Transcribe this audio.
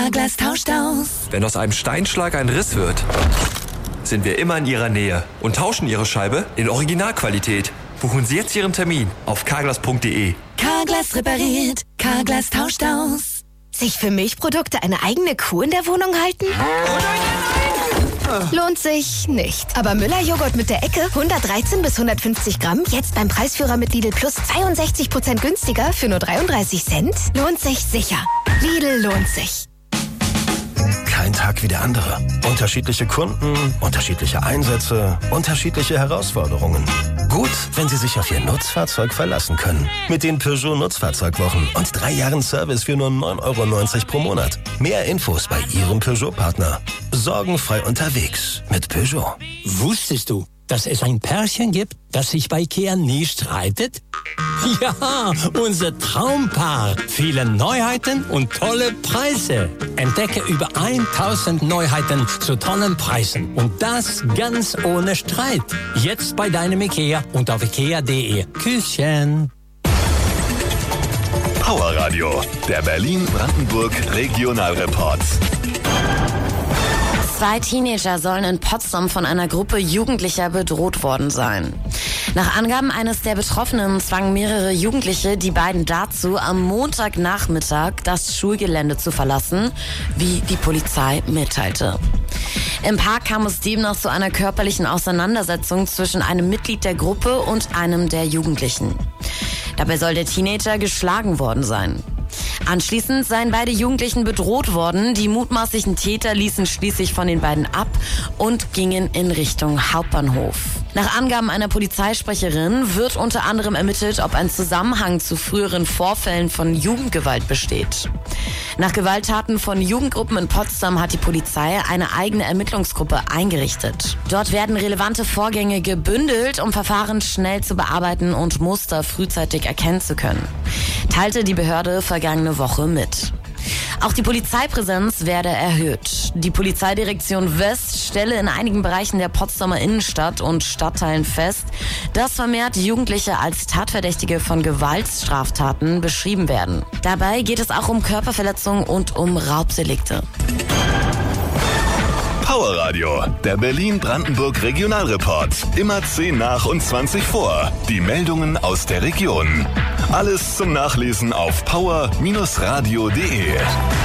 Carglass tauscht aus. Wenn aus einem Steinschlag ein Riss wird, sind wir immer in Ihrer Nähe und tauschen Ihre Scheibe in Originalqualität. Buchen Sie jetzt Ihren Termin auf carglass.de. Carglass repariert, Carglass tauscht aus. Sich für Milchprodukte eine eigene Kuh in der Wohnung halten? Lohnt sich nicht. Aber Müller-Joghurt mit der Ecke, 113 bis 150 Gramm, jetzt beim Preisführer mit Lidl Plus 62% günstiger für nur 33 Cent? Lohnt sich sicher. Lidl lohnt sich. Kein Tag wie der andere. Unterschiedliche Kunden, unterschiedliche Einsätze, unterschiedliche Herausforderungen. Gut, wenn Sie sich auf Ihr Nutzfahrzeug verlassen können. Mit den Peugeot Nutzfahrzeugwochen und 3 Jahren Service für nur 9,90 € pro Monat. Mehr Infos bei Ihrem Peugeot-Partner. Sorgenfrei unterwegs mit Peugeot. Wusstest du, dass es ein Pärchen gibt, das sich bei IKEA nie streitet? Ja, unser Traumpaar. Viele Neuheiten und tolle Preise. Entdecke über 1000 Neuheiten zu tollen Preisen. Und das ganz ohne Streit. Jetzt bei deinem IKEA und auf ikea.de. Küsschen. Power Radio, der Berlin-Brandenburg Regionalreport. 2 Teenager sollen in Potsdam von einer Gruppe Jugendlicher bedroht worden sein. Nach Angaben eines der Betroffenen zwangen mehrere Jugendliche die beiden dazu, am Montagnachmittag das Schulgelände zu verlassen, wie die Polizei mitteilte. Im Park kam es demnach zu einer körperlichen Auseinandersetzung zwischen einem Mitglied der Gruppe und einem der Jugendlichen. Dabei soll der Teenager geschlagen worden sein. Anschließend seien beide Jugendlichen bedroht worden. Die mutmaßlichen Täter ließen schließlich von den beiden ab und gingen in Richtung Hauptbahnhof. Nach Angaben einer Polizeisprecherin wird unter anderem ermittelt, ob ein Zusammenhang zu früheren Vorfällen von Jugendgewalt besteht. Nach Gewalttaten von Jugendgruppen in Potsdam hat die Polizei eine eigene Ermittlungsgruppe eingerichtet. Dort werden relevante Vorgänge gebündelt, um Verfahren schnell zu bearbeiten und Muster frühzeitig erkennen zu können, teilte die Behörde vergangene Woche mit. Auch die Polizeipräsenz werde erhöht. Die Polizeidirektion West stelle in einigen Bereichen der Potsdamer Innenstadt und Stadtteilen fest, dass vermehrt Jugendliche als Tatverdächtige von Gewaltstraftaten beschrieben werden. Dabei geht es auch um Körperverletzungen und um Raubdelikte. Power Radio, der Berlin-Brandenburg Regionalreport. Immer 10 nach und 20 vor. Die Meldungen aus der Region. Alles zum Nachlesen auf power-radio.de.